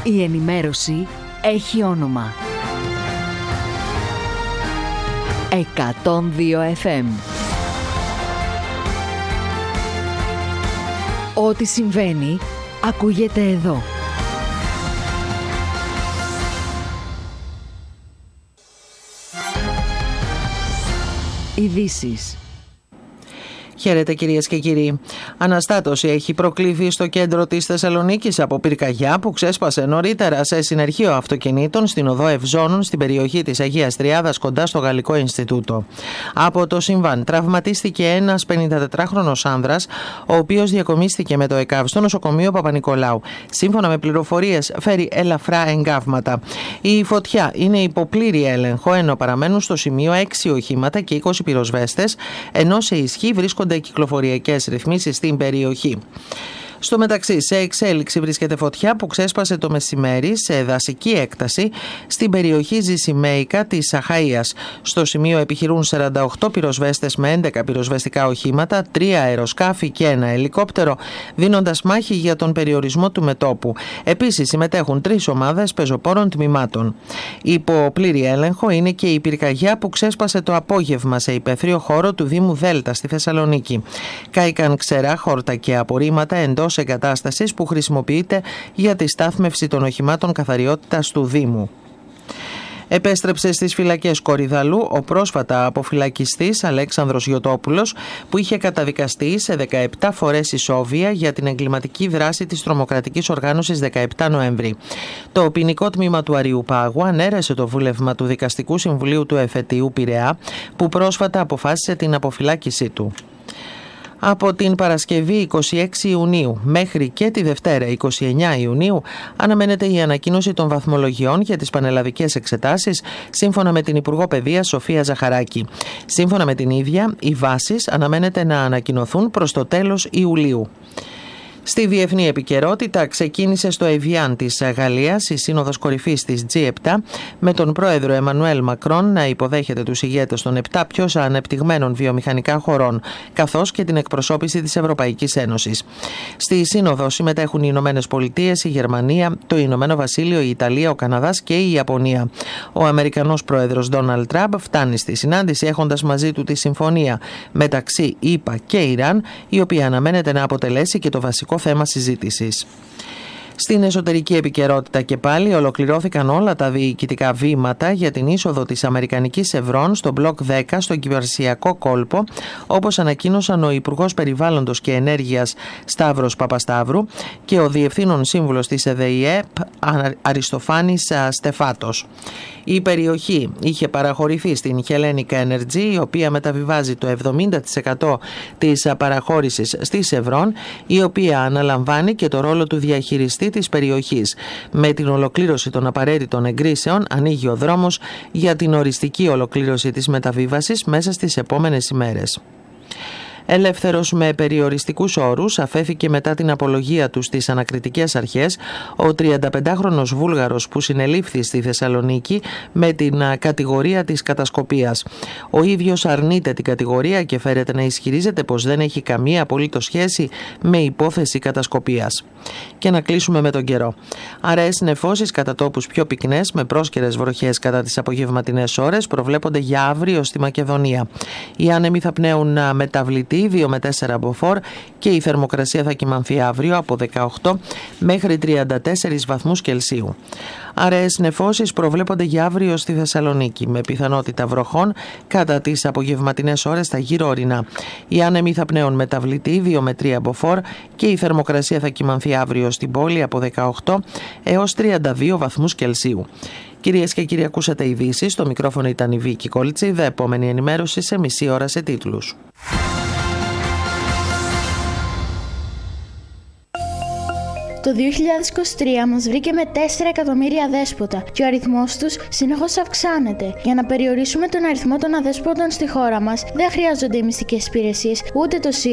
Η ενημέρωση έχει όνομα. 102 FM. Ό,τι συμβαίνει, ακούγεται εδώ. Ειδήσεις. Χαίρετε κυρίες και κύριοι. Αναστάτωση έχει προκληθεί στο κέντρο της Θεσσαλονίκης από πυρκαγιά που ξέσπασε νωρίτερα σε συνεργείο αυτοκινήτων στην οδό Ευζώνων στην περιοχή της Αγίας Τριάδας κοντά στο Γαλλικό Ινστιτούτο. Από το συμβάν τραυματίστηκε ένας 54χρονος άνδρας, ο οποίος διακομίστηκε με το ΕΚΑΒ στο νοσοκομείο Παπα-Νικολάου. Σύμφωνα με πληροφορίες, φέρει ελαφρά εγκάβματα. Η φωτιά είναι υπό πλήρη έλεγχο, ενώ παραμένουν στο σημείο 6 οχήματα και 20 πυροσβέστες, ενώ σε ισχύ βρίσκονται κυκλοφοριακές ρυθμίσεις στην περιοχή. Στο μεταξύ, σε εξέλιξη βρίσκεται φωτιά που ξέσπασε το μεσημέρι σε δασική έκταση στην περιοχή Ζησιμέικα της Αχαΐας. Στο σημείο επιχειρούν 48 πυροσβέστες με 11 πυροσβεστικά οχήματα, 3 αεροσκάφη και 1 ελικόπτερο, δίνοντας μάχη για τον περιορισμό του μετώπου. Επίσης, συμμετέχουν 3 ομάδες πεζοπόρων τμήματων. Υπό πλήρη έλεγχο είναι και η πυρκαγιά που ξέσπασε το απόγευμα σε υπαίθριο χώρο του Δήμου Δέλτα στη Θεσσαλονίκη. Κάηκαν ξερά, χόρτα και απορρίμματα εντός εγκατάστασης που χρησιμοποιείται για τη στάθμευση των οχημάτων καθαριότητας του Δήμου. Επέστρεψε στις φυλακές Κορυδαλού ο πρόσφατα αποφυλακιστής Αλέξανδρος Γιωτόπουλος, που είχε καταδικαστεί σε 17 φορές ισόβια για την εγκληματική δράση της τρομοκρατικής οργάνωσης 17 Νοέμβρη. Το ποινικό τμήμα του Αριουπάγου ανέρεσε το βούλευμα του Δικαστικού Συμβουλίου του Εφετείου Πειραιά, που πρόσφατα αποφάσισε την αποφυλάκησή του. Από την Παρασκευή 26 Ιουνίου μέχρι και τη Δευτέρα 29 Ιουνίου αναμένεται η ανακοίνωση των βαθμολογιών για τις πανελλαδικές εξετάσεις, σύμφωνα με την Υπουργό Παιδείας Σοφία Ζαχαράκη. Σύμφωνα με την ίδια, οι βάσεις αναμένεται να ανακοινωθούν προς το τέλος Ιουλίου. Στη διεθνή επικαιρότητα, ξεκίνησε στο Εβιάν της Γαλλίας η Σύνοδος Κορυφής της G7, με τον πρόεδρο Εμμανουέλ Μακρόν να υποδέχεται τους ηγέτες των 7 πιο ανεπτυγμένων βιομηχανικά χωρών, καθώς και την εκπροσώπηση της Ευρωπαϊκής Ένωσης. Στη Σύνοδο συμμετέχουν οι Ηνωμένες Πολιτείες, η Γερμανία, το Ηνωμένο Βασίλειο, η Ιταλία, ο Καναδάς και η Ιαπωνία. Ο Αμερικανός πρόεδρος Ντόναλντ Τραμπ φτάνει στη συνάντηση έχοντας μαζί του τη συμφωνία μεταξύ ΗΠΑ και Ιράν, η οποία αναμένεται να αποτελέσει και το βασικό θέμα συζήτησης. Στην εσωτερική επικαιρότητα και πάλι ολοκληρώθηκαν όλα τα διοικητικά βήματα για την είσοδο της Αμερικανικής Ευρών στο μπλοκ 10 στον κυβερσιακό κόλπο, όπως ανακοίνωσαν ο Υπουργός Περιβάλλοντος και Ενέργειας Σταύρος Παπασταύρου και ο Διευθύνων Σύμβουλος της ΕΔΕΙΕΠ Αριστοφάνης Στεφάτος. Η περιοχή είχε παραχωρηθεί στην Hellenic Energy, η οποία μεταβιβάζει το 70% της παραχώρησης στις Ευρών, η οποία αναλαμβάνει και το ρόλο του διαχειριστή της περιοχής. Με την ολοκλήρωση των απαραίτητων εγκρίσεων ανοίγει ο δρόμος για την οριστική ολοκλήρωση της μεταβίβασης μέσα στις επόμενες ημέρες. Ελεύθερος με περιοριστικούς όρους, αφέθηκε μετά την απολογία του στις ανακριτικές αρχές ο 35χρονος Βούλγαρος που συνελήφθη στη Θεσσαλονίκη με την κατηγορία της κατασκοπίας. Ο ίδιος αρνείται την κατηγορία και φέρεται να ισχυρίζεται πως δεν έχει καμία απολύτως σχέση με υπόθεση κατασκοπίας. Και να κλείσουμε με τον καιρό. Αραιές νεφώσεις κατά τόπους πιο πυκνές με πρόσκαιρες βροχές κατά τις απογευματινές ώρες προβλέπονται για αύριο στη Μακεδονία. Οι άνεμοι θα πνέουν μεταβλητή 2 με 4 μποφόρ και η θερμοκρασία θα κυμανθεί αύριο από 18 μέχρι 34 βαθμούς Κελσίου. Αραιές νεφώσεις προβλέπονται για αύριο στη Θεσσαλονίκη με πιθανότητα βροχών κατά τις απογευματινές ώρες στα γύρω ορεινά. Οι άνεμοι θα πνέουν μεταβλητή 2 με 3 μποφόρ και η θερμοκρασία θα κυμανθεί αύριο στην πόλη από 18 έως 32 βαθμούς Κελσίου. Κυρίες και κύριοι, ακούσατε ειδήσεις. Στο μικρόφωνο ήταν η Βίκη Κόλτσιδα. Επόμενη ενημέρωση σε μισή ώρα σε τίτλους. Το 2023 μας βρήκε με 4 εκατομμύρια αδέσποτα και ο αριθμός τους συνεχώς αυξάνεται. Για να περιορίσουμε τον αριθμό των αδέσποτων στη χώρα μας, δεν χρειάζονται οι μυστικές υπηρεσίες ούτε το